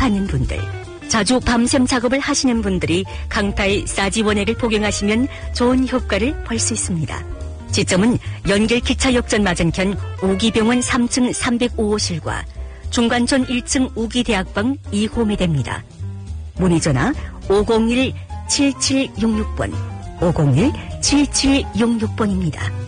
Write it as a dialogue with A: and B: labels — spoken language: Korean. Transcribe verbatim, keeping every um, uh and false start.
A: 받는 분들, 자주 밤샘 작업을 하시는 분들이 강타의 싸지원액을 복용하시면 좋은 효과를 볼 수 있습니다. 지점은 연길 기차역전 맞은편 우기병원 삼 층 삼백오 호실과 중관촌 일 층 우기대학방 이 호매대입니다. 문의전화 오공일 칠칠육육 번, 오공일 칠칠육육 번입니다.